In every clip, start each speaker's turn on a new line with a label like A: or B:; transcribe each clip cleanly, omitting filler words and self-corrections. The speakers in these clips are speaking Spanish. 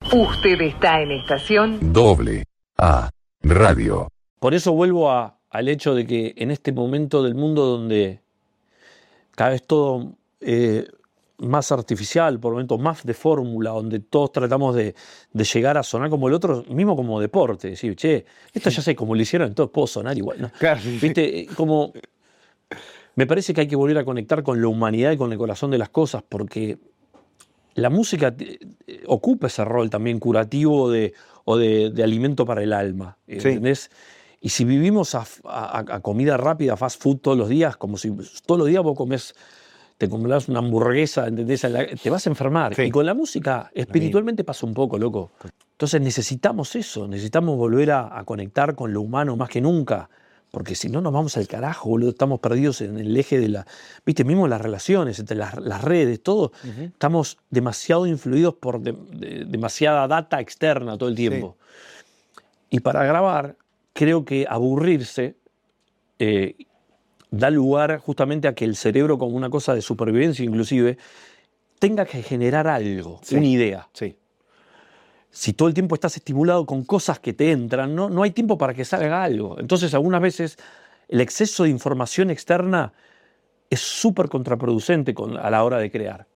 A: Usted está en estación
B: Doble A Radio.
C: Por eso vuelvo al hecho de que en este momento del mundo donde cada vez todo más artificial, por momentos más de fórmula, donde todos tratamos de llegar a sonar como el otro, mismo como deporte, decir, che, esto ya sé, como lo hicieron, entonces puedo sonar igual, ¿no?
D: Claro.
C: ¿Viste? Como me parece que hay que volver a conectar con la humanidad y con el corazón de las cosas, porque la música ocupa ese rol también curativo o de alimento para el alma, ¿entendés? Y si vivimos a comida rápida, fast food todos los días, como si todos los días vos te comes una hamburguesa, ¿entendés? Te vas a enfermar.
D: Sí.
C: Y con la música, espiritualmente pasa un poco, loco. Entonces necesitamos eso, necesitamos volver a conectar con lo humano más que nunca, porque si no nos vamos al carajo, boludo, estamos perdidos en el eje de viste, mismo las relaciones, entre las redes, todo, estamos demasiado influidos por demasiada data externa todo el tiempo. Sí. Y para grabar, creo que aburrirse da lugar justamente a que el cerebro, como una cosa de supervivencia inclusive, tenga que generar algo, una idea.
D: Sí.
C: Si todo el tiempo estás estimulado con cosas que te entran, no hay tiempo para que salga algo. Entonces, algunas veces, el exceso de información externa es súper contraproducente a la hora de crear.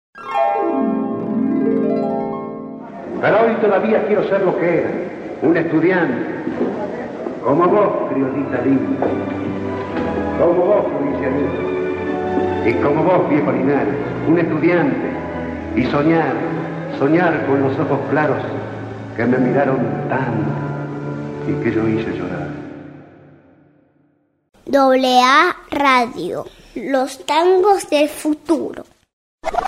E: Pero hoy todavía quiero ser lo que era, un estudiante, como vos, criollita linda, como vos, provincianito, y como vos, viejo Linares, un estudiante, y soñar con los ojos claros que me miraron tanto y que yo hice llorar.
F: Doble A Radio, los tangos del futuro.